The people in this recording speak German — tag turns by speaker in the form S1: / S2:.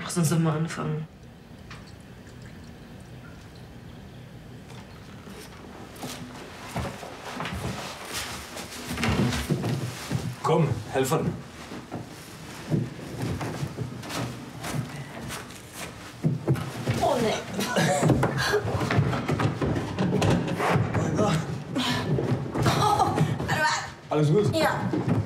S1: Lass uns doch mal anfangen.
S2: Komm, helfen.
S1: Oh ne.
S2: Alles gut?
S1: Ja.